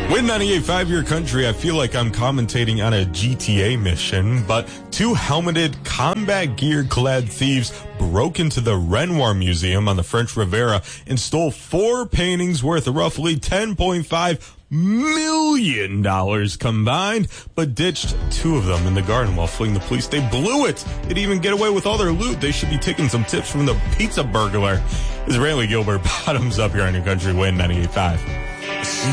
Win 98.5 Your Country, I feel like I'm commentating on a GTA mission, but two helmeted, combat gear-clad thieves broke into the Renoir Museum on the French Riviera and stole 4 paintings worth of roughly $10.5 million combined, but ditched 2 of them in the garden while fleeing the police. They blew it. They didn't even get away with all their loot. They should be taking some tips from the pizza burglar. This is Brantley Gilbert, bottoms up here on Your Country, Win 98.5.